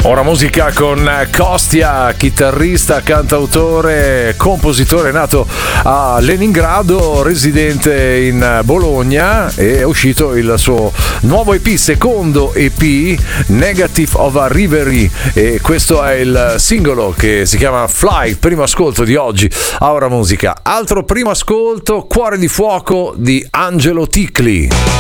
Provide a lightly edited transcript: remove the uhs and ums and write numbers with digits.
Ora musica con Kostya, chitarrista, cantautore, compositore nato a Leningrado, residente in Bologna, e è uscito il suo nuovo EP, secondo EP, Negative of a Reverie, e questo è il singolo che si chiama Fly, primo ascolto di oggi a Ora Musica. Altro primo ascolto, Cuore di fuoco di Angelo Ticli.